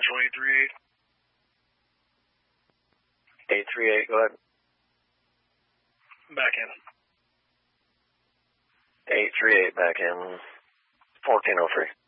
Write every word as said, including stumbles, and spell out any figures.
Central eight three eight. eight three eight, go ahead. Back in. eight three eight, back in. fourteen oh three.